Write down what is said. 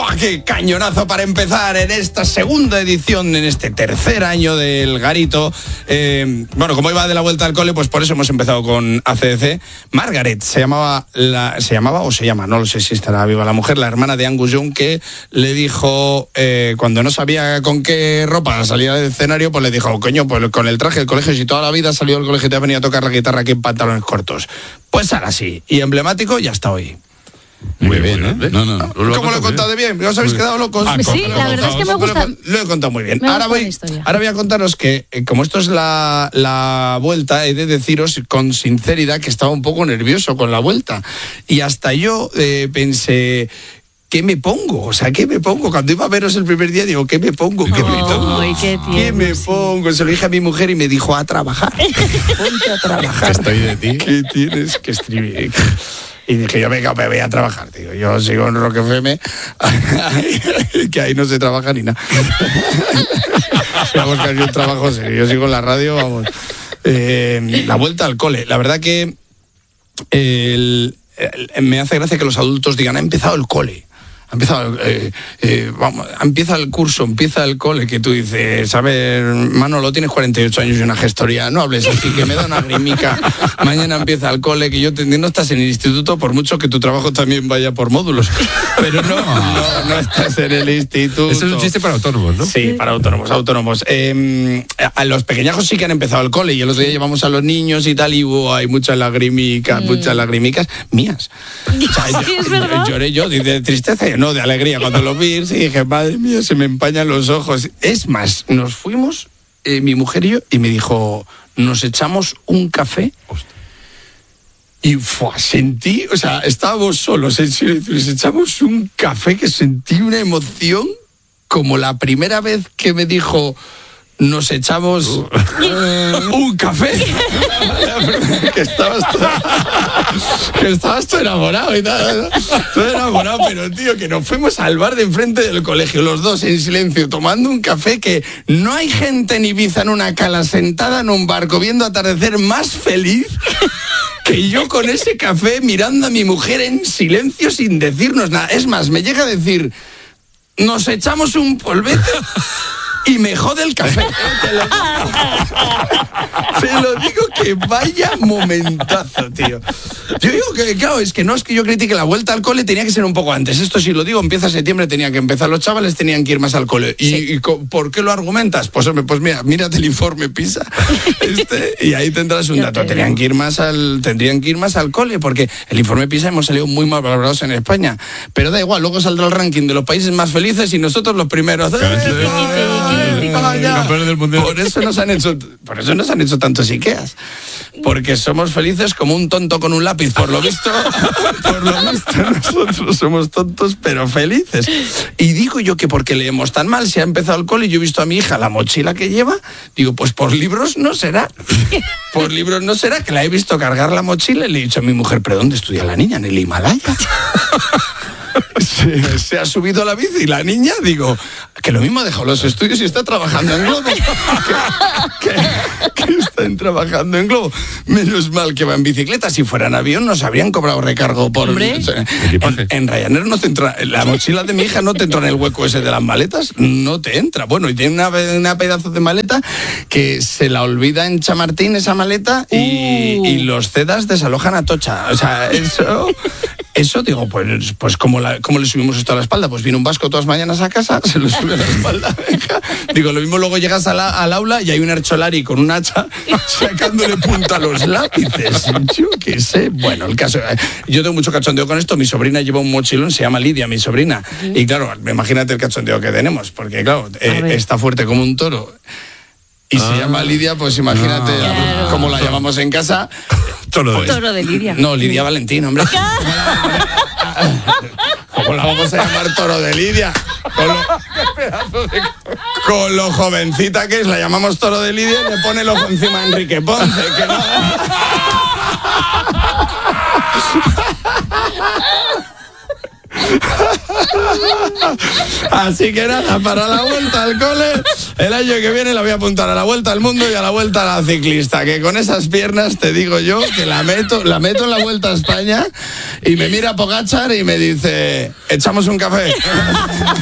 ¡Buah, qué cañonazo para empezar en esta segunda edición, en este tercer año del Garito! Bueno, como iba de la vuelta al cole, pues por eso hemos empezado con ACDC. Margaret se llamaba o se llama, no lo sé si estará viva la mujer, la hermana de Angus Young, que le dijo, cuando no sabía con qué ropa salía del escenario, pues le dijo, coño, pues con el traje del colegio, si toda la vida has salido del colegio y te has venido a tocar la guitarra aquí en pantalones cortos. Pues ahora sí, y emblemático ya está hoy. Muy bien, ¿eh? No. ¿Cómo lo he contado de bien? ¿Os habéis quedado locos? Sí, la verdad es que me gusta. Lo he contado muy bien. Ahora voy a contaros que, como esto es la vuelta, he de deciros con sinceridad que estaba un poco nervioso con la vuelta. Y hasta yo pensé, ¿qué me pongo? O sea, ¿qué me pongo? Cuando iba a veros el primer día, digo, ¿qué me pongo? ¿Qué me pongo? Se lo dije a mi mujer y me dijo, a trabajar. Ponte a trabajar. Estoy de ti. ¿Qué tienes que escribir? Y dije yo, venga, me voy a trabajar, tío. Yo sigo en Rock FM, que ahí no se trabaja ni nada. Vamos, que hay un trabajo serio. Yo sigo en la radio, vamos. La vuelta al cole. La verdad que me hace gracia que los adultos digan, ha empezado el cole. Empieza el curso, empieza el cole, que tú dices, a ver, Manolo, tienes 48 años y una gestoría, no hables así, que me da una grimica. Mañana empieza el cole, que yo no estás en el instituto, por mucho que tu trabajo también vaya por módulos, pero no estás en el instituto. Eso es un chiste para autónomos, ¿no? Sí, para autónomos. A los pequeñajos sí que han empezado el cole, y el otro día llevamos a los niños y tal, y hay muchas lagrimicas mías. O sea, sí, es verdad. Lloré yo de tristeza, no, de alegría cuando lo vi, y dije, madre mía, se me empañan los ojos. Es más, nos fuimos, mi mujer y yo, y me dijo, nos echamos un café. Hostia. Y sentí, o sea, estábamos solos en silencio, nos echamos un café, que sentí una emoción como la primera vez que me dijo, nos echamos un café. que estabas tú enamorado y tal. Todo enamorado, pero tío, que nos fuimos al bar de enfrente del colegio, los dos en silencio, tomando un café, que no hay gente en Ibiza en una cala sentada en un barco viendo atardecer más feliz que yo con ese café, mirando a mi mujer en silencio sin decirnos nada. Es más, me llega a decir, nos echamos un polvete. Y me jode el café. Te lo digo que vaya momentazo, tío. Yo digo que, claro, es que yo critique la vuelta al cole, tenía que ser un poco antes. Esto sí lo digo, empieza septiembre, tenía que empezar. Los chavales tenían que ir más al cole. ¿Y por qué lo argumentas? Pues hombre, pues mírate el informe PISA. Y ahí tendrás un dato. Tendrían que ir más al cole, porque el informe PISA hemos salido muy mal valorados en España. Pero da igual, luego saldrá el ranking de los países más felices y nosotros los primeros. Por eso nos han hecho tantos Ikeas, porque somos felices como un tonto con un lápiz, por lo visto nosotros somos tontos pero felices. Y digo yo que porque leemos tan mal, si ha empezado el cole y yo he visto a mi hija la mochila que lleva, digo, pues por libros no será, que la he visto cargar la mochila, y le he dicho a mi mujer, ¿pero dónde estudia la niña? ¿En el Himalaya? Se ha subido a la bici y la niña, digo, que lo mismo ha dejado los estudios y está trabajando en Globo. que están trabajando en Globo. Menos mal que va en bicicleta. Si fuera en avión nos habrían cobrado recargo por... En Ryanair no te entra, la mochila de mi hija no te entra en el hueco ese de las maletas, no te entra. Bueno, y tiene una pedazo de maleta que se la olvida en Chamartín, esa maleta, y los CEDAS desalojan a Tocha. O sea, eso digo, pues ¿cómo le subimos esto a la espalda? Pues viene un vasco todas las mañanas a casa, se lo sube a la espalda, venga. Digo, lo mismo luego llegas al aula y hay un Ercholari con un hacha sacándole punta a los lápices. Yo qué sé. Bueno, el caso, yo tengo mucho cachondeo con esto. Mi sobrina lleva un mochilón, se llama Lidia, mi sobrina. Y claro, imagínate el cachondeo que tenemos, porque claro, está fuerte como un toro. Y se llama Lidia, pues imagínate cómo la llamamos en casa. Toro de Lidia. No, Lidia Valentín, hombre. ¿Cómo la vamos a llamar Toro de Lidia? Con lo jovencita que es, la llamamos Toro de Lidia y le pone el ojo encima a Enrique Ponce. Que no... Así que nada, para la vuelta al cole, el año que viene la voy a apuntar a la vuelta al mundo y a la vuelta a la ciclista, que con esas piernas te digo yo que la meto en la vuelta a España y me mira Pogačar y me dice, ¿echamos un café?